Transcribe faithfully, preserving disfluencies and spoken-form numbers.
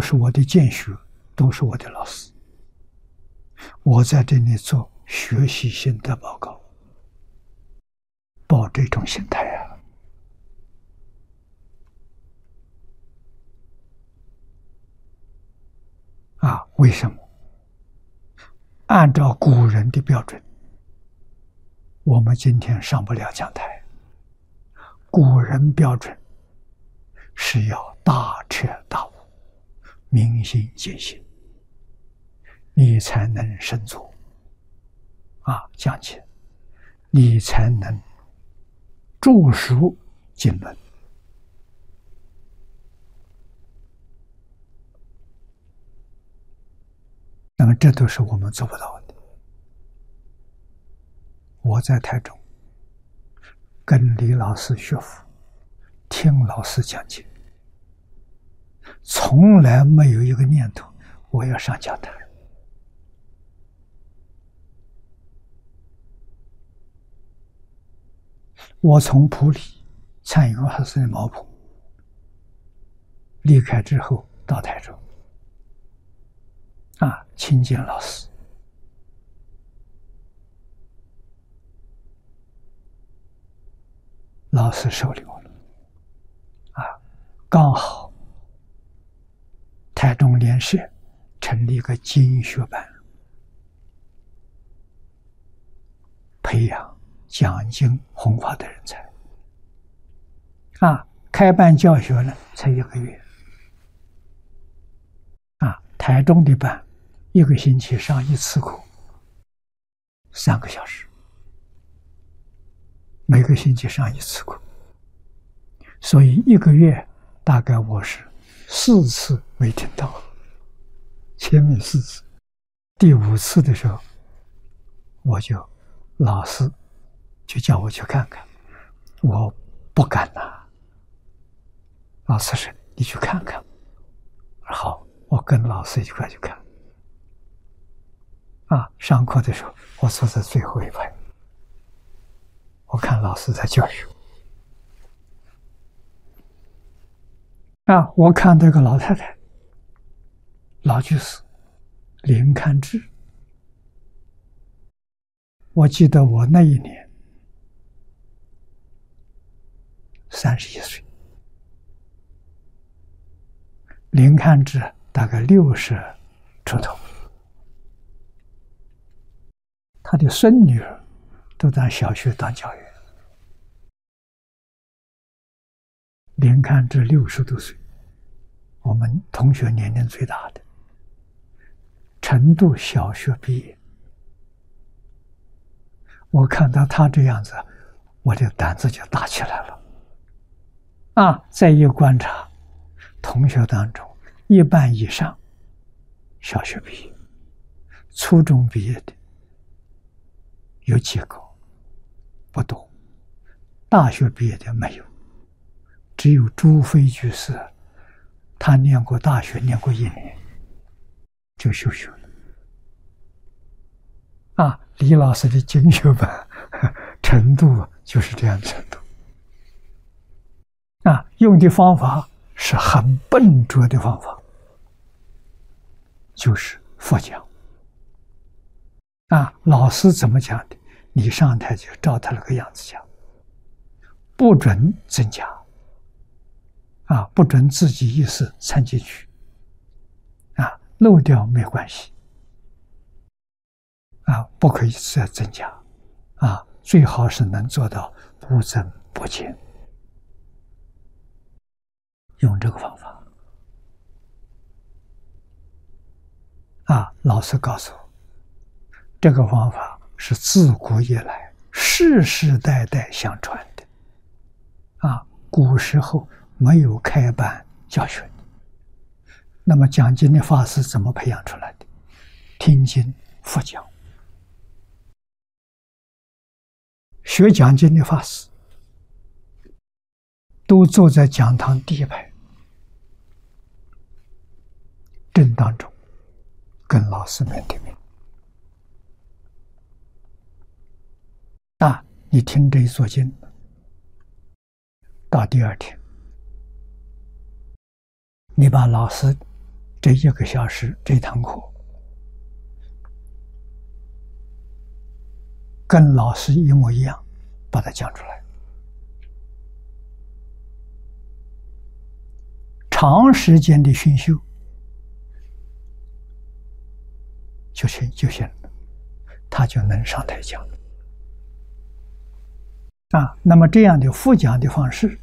是我的见学，都是我的老师。我在这里做学习心得报告，抱这种心态啊。啊，为什么？按照古人的标准，我们今天上不了讲台。古人标准是要大彻大悟，明心见性，你才能深入啊讲解，你才能著书经论。那么这都是我们做不到的。我在台中跟李老师学佛，听老师讲解，从来没有一个念头我要上讲台。我从埔里参与二十年毛埔，离开之后到台中，啊，亲近老师，老师收留了，啊，刚好台中联社成立一个经学班，培养讲经弘法的人才。啊，开办教学呢才一个月。啊，台中的班一个星期上一次课，三个小时，每个星期上一次课，所以一个月大概我是四次没听到，前面四次，第五次的时候，我就老师就叫我去看看，我不敢呐、啊。老师说你去看看，好，我跟老师一块去看。啊，上课的时候我坐在最后一排，我看老师在教学。啊，我看这个老太太，老居士林堪志，我记得我那一年三十一岁，林堪志大概六十出头，他的孙女儿都在小学当教员。林堪志六十多岁，我们同学年龄最大的，成都小学毕业。我看到他这样子，我的胆子就大起来了。啊，再一观察，同学当中一半以上小学毕业，初中毕业的有几个，不多，大学毕业的没有，只有朱飞居士，他念过大学，念过一年就休学了。啊，李老师的经学班程度就是这样的程度。啊，用的方法是很笨拙的方法，就是佛讲。啊，老师怎么讲的，你上台就照他那个样子讲，不准增加。啊，不准自己意识掺进去。啊，漏掉没关系。啊，不可以再增加。啊，最好是能做到不增不减。用这个方法。啊，老师告诉我，这个方法是自古以来世世代代相传的。啊，古时候没有开班教学，那么讲经的法师怎么培养出来的？听经佛讲。学讲经的法师都坐在讲堂第一排正当中，跟老师面对面。啊，你听这一座经，到第二天，你把老师这一个小时这堂课，跟老师一模一样，把它讲出来。长时间的熏修就行就行了，他就能上台讲啊。那么这样的复讲的方式，